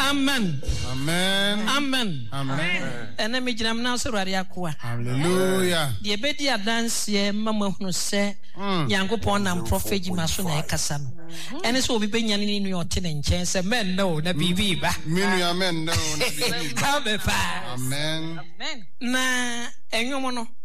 Amen. Amen. Amen. Amen. Ene me jinam na so rade akoa. Hallelujah. De bedi adanse ye mama hunu se Yankopon nam prophet ma so na ekasa no. Ene so obi benya ne nu ote ne nchen se men no na bibi ba. Minu amen no na bibi ba. Amen. Amen. Na enyomo no